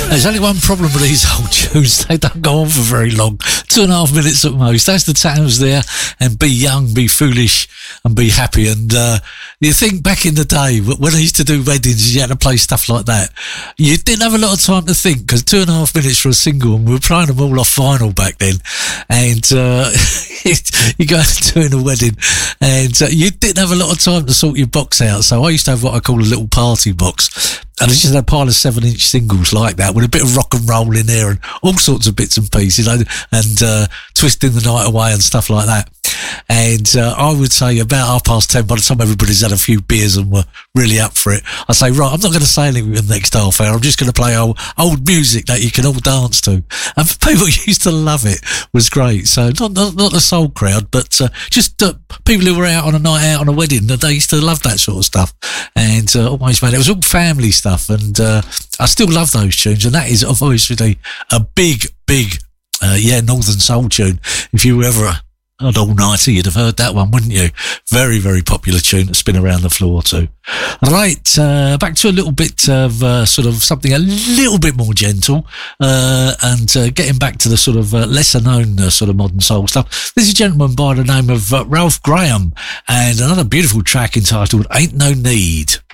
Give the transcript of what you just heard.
There's only one problem with these old tunes. They don't go on for very long. 2.5 minutes at most. That's the Thames there. And be young, be foolish, and be happy. And you think back in the day, when I used to do weddings, you had to play stuff like that. You didn't have a lot of time to think, because 2.5 minutes for a single, and we were playing them all off vinyl back then. And you go doing a wedding, and you didn't have a lot of time to sort your box out. So I used to have what I call a little party box. And it's just a pile of 7-inch singles like that, with a bit of rock and roll in there and all sorts of bits and pieces, and twisting the night away and stuff like that. And I would say about 10:30, by the time everybody's had a few beers and were really up for it, I say, right, I'm not going to say anything in the next half hour. I'm just going to play old music that you can all dance to. And people used to love it. It was great. So not the soul crowd, but just people who were out on a night out on a wedding, they used to love that sort of stuff. And always, man, it was all family stuff. And I still love those tunes. And that is obviously a big, Northern Soul tune. If you were ever an all-nighter, you'd have heard that one, wouldn't you? Very, very popular tune to spin around the floor too. Right, back to a little bit of sort of something a little bit more gentle, and getting back to the sort of lesser-known sort of modern soul stuff. This is a gentleman by the name of Ralph Graham, and another beautiful track entitled Ain't No Need.